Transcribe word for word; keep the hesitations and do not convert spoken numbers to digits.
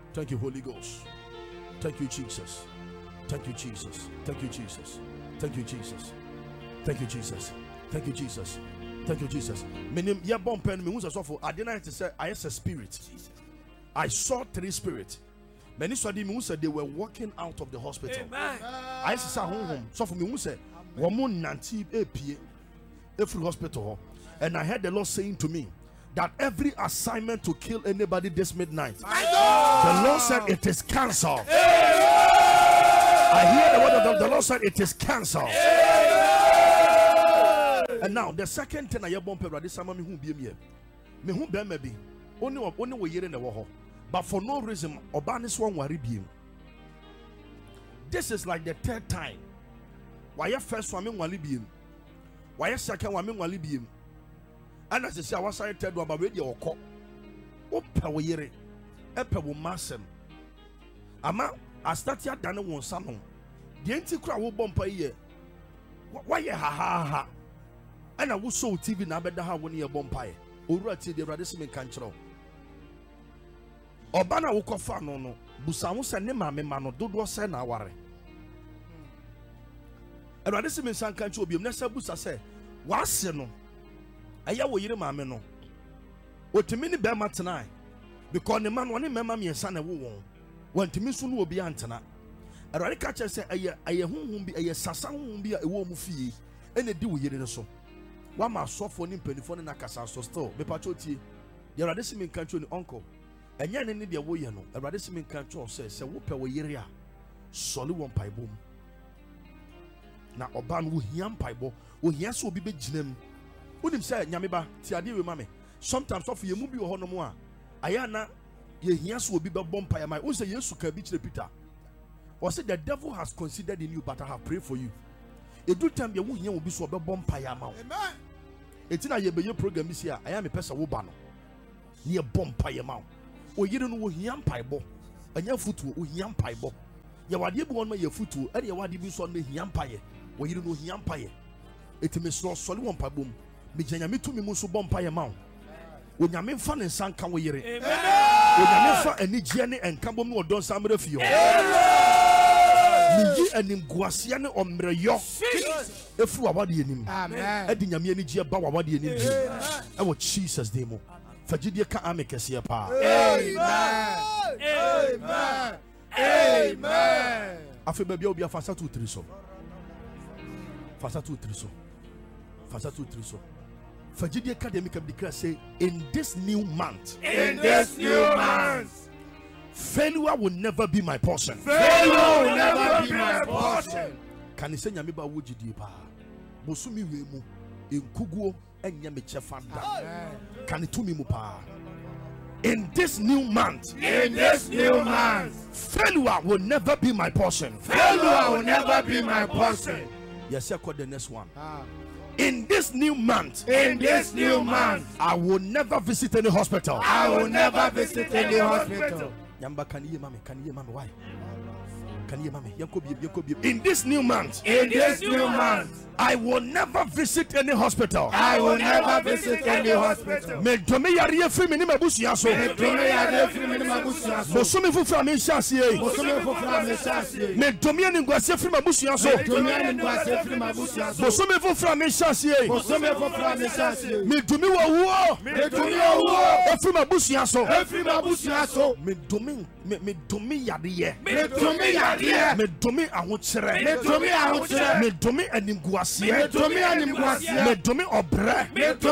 Thank you, Holy Ghost. Thank you, Jesus. Thank you, Jesus. Thank you, Jesus. Thank you, Jesus. Thank you, Jesus. Thank you, Jesus. Thank you, Jesus. Meaning, yeah, bomb pen me who's for I didn't say I as a spirit. I saw three spirits. Many saw them who said they were walking out of the hospital. Amen. I saw home. So for me, who said, Woman Nanti A P every hospital. And I heard the Lord saying to me that every assignment to kill anybody this midnight, the Lord said it is cancelled. I hear the word of the, the Lord said it is cancelled. And now the second thing I bump around this summer, me who be me, me who be maybe only only we hear in the war, but for no reason, Obanis one worry be. This is like the third time. Why your first one wali be? Why your second one wali be? And as I say, I was saying third one, but ready or call. Opa we hear it. Epe wo masem. Ama I start here done one salmon. The anti crowd will bump a year. Why ya ha ha ha? And I will show T V now better how when you bumpire. Already the radism in control. Obana will confirm no no. Busamu send him a mano, do was send our worry. And radism in San Cancho be Nessa Busa say, what's no? I ya will hear my meno. What to mini Bama tonight? Because the man one member me and son a woman. When to me soon will be antana. A radical say, I won't be a sassan won't be a woman fee, and they do hear so. One my soft phone in pennyphone and a cassa so still, be patchoti. The radism in country uncle. And yan in the way, no, a radism in country says, a whoop away area. Solid one pie boom. Now, Oban will yam pie bo, will yes will be big jim. Wouldn't say, Yamiba, Tiadi with mammy. Sometimes off your movie or no more. Ayana. Yes, will be bomb by my own say yes to beach Peter. Or say the devil has considered in you, but I have prayed for you. A good time you will be so bomb by a mouth. Amen. It's in a year program this year. I am a person who ban near bomb by a mouth. Or you don't know yam pie bo, and your foot will yam pie bo. You are the one your foot to any what you saw me yam pie, or you don't know yam pie. It may slow solid one pie boom. Me janya me to me musu bomb by a mouth. When you mean fun and sun can we hear it? When you mean fun and journey and come on, don't some of you. Me and in Guasiana or Mreyo. If you are what you need, I didn't have any Gia Bawa what you need. I will Jesus demo. Fajidia can I make a see a pa. Amen. Amen. Amen. I feel baby will be a fasa two triso. Fasa two triso. Fasa two triso. Fajidi Academic of declare say in this new month, in this new month, failure will never be my portion. Failure will never be my portion. Can you say Yamiba Wujidi Pa? Bosumi Wemu in Kuguo and Yamichefanda. Can you to me mupa? In this new month, in this new month, failure will never be my portion. Failure will never be my portion. Yes, I call the next one. Ah. In this new month, in this new month, I will never visit any hospital. I will never visit any hospital. Yamba, can you mama? Can you mama? Why? Can you mama? In this new month, in this new month, I will never visit any hospital. I will never visit any hospital. Me domi yari efri mi ni mabusuya so. Me domi yari efri mi ni mabusuya so. Bosumi fufra mi nshasiye. Bosumi fufra mi nshasiye. Me domi yani ngwasi efri mabusuya so. Me domi yani ngwasi efri mabusuya so. Bosumi fufra mi nshasiye. Bosumi fufra mi nshasiye. Me domi wa uo. Me domi wa uo. Efri mabusuya so. Efri mabusuya so. Me domi me me domi yari ye. Me domi yari ye. Me domi ahokyere. Me domi ahokyere. Me domi animguasie. Me domi animguasie. Me domi obre.